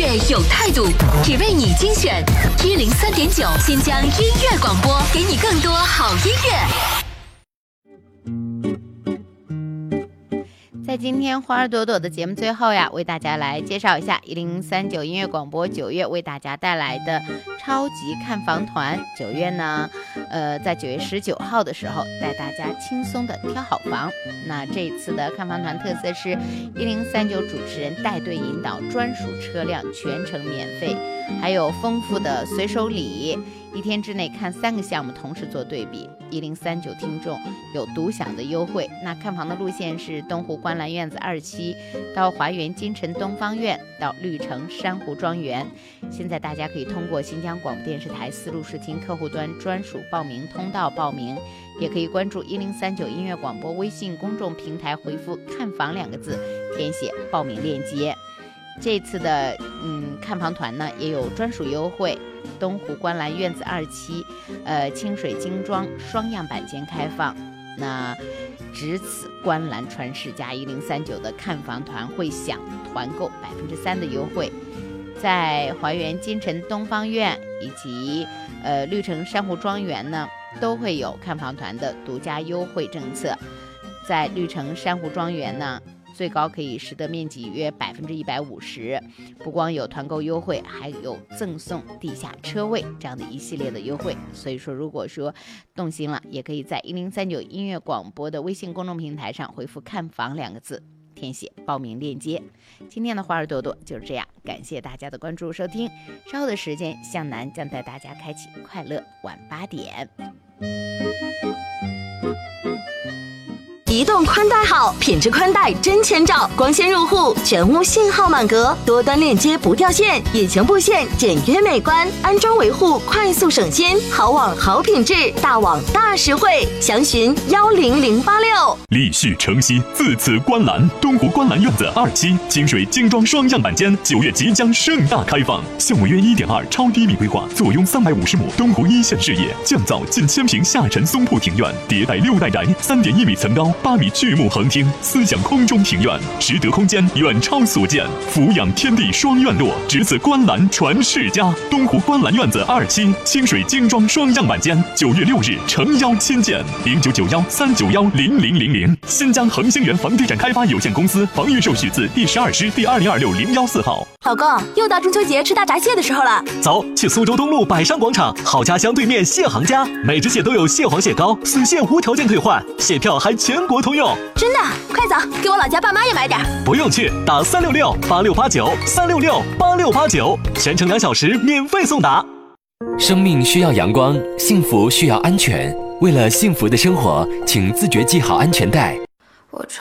乐有态度，只为你精选103.9新疆音乐广播，给你更多好音乐。 在今天花儿朵朵的节目最后呀，为大家来介绍一下1039音乐广播9月为大家带来的超级看房团。9月呢，在9月19号的时候带大家轻松的挑好房。那这一次的看房团特色是1039主持人带队引导，专属车辆全程免费，还有丰富的随手礼，1天之内看3个项目同时做对比，1039听众有独享的优惠。那看房的路线是东湖观澜院子2期到华园金城东方院到绿城珊瑚庄园。现在大家可以通过新疆广播电视台丝路视听客户端专属报名通道报名，也可以关注1039音乐广播微信公众平台，回复看房2个字，填写报名链接。这次的看房团呢也有专属优惠，东湖观澜院子2期清水精装双样板间开放，那只此观澜传世加1039的看房团会享团购3%的优惠。在华园金城东方院以及绿城珊瑚庄园呢都会有看房团的独家优惠政策。在绿城珊瑚庄园呢最高可以实得面积约150%，不光有团购优惠，还有赠送地下车位这样的一系列的优惠。所以说如果说动心了，也可以在1039音乐广播的微信公众平台上回复看房2个字，填写报名链接。今天的花儿朵朵就是这样，感谢大家的关注收听。稍后的时间，向南将带大家开启快乐晚8点。 移动宽带好，品质宽带真千兆，光纤入户，全屋信号满格，多端链接不掉线，隐形布线简约美观，安装维护快速省心，好网好品质，大网大实惠，详询10086。 立续承熙，自此观澜，东湖观澜院子2期清水精装双样板间9月即将盛大开放，项目约1.2超低密规划，坐拥350亩东湖一线视野，降噪近1000平下沉松铺庭院，迭代6代宅，3.1米层高，8米巨木横厅，思想空中庭院，实得空间远超所见，俯仰天地双院落，只此观澜传世家。东湖观澜院子2期清水精装双样板间9月6日诚邀亲见，0991391000。新疆恒星源房地产开发有限公司房预售许字第12师第2026014号。 老公，又到中秋节吃大闸蟹的时候了， 走，去苏州东路百商广场好家乡对面蟹行家，每只蟹都有蟹黄蟹膏，死蟹无条件退换，蟹票还全国通用。 真的？快走，给我老家爸妈也买点。 不用去，打3668689，3668689，全程2小时免费送达。 生命需要阳光，幸福需要安全。为了幸福的生活，请自觉系好安全带。